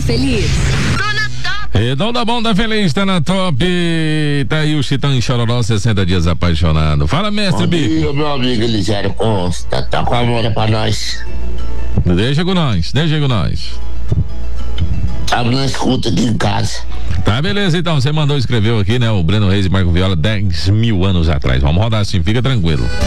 Feliz. Redão da Bom da Feliz, tá na top. Tá aí o Chitão em Chororó, 60 dias apaixonado. Fala, mestre Bico. Bom dia, meu amigo Elisério Costa. Tá com a mão pra nós. Deixa com nós. Tava na escuta aqui em casa. Tá, beleza, então. Você mandou, escreveu aqui, né? O Breno Reis e Marco Viola, 10 mil anos atrás. Vamos rodar assim, fica tranquilo.